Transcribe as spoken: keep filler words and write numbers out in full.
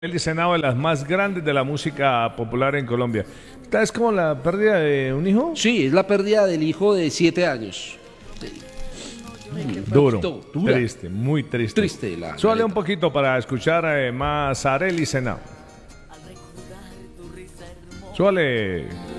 El Senado de las más grandes de la música popular en Colombia. ¿Esta es como la pérdida de un hijo? Sí, es la pérdida del hijo de siete años. Duro, Dura. triste, muy triste. Triste la Súbale la un letra. poquito para escuchar eh, más a Arely Senao. Súbale.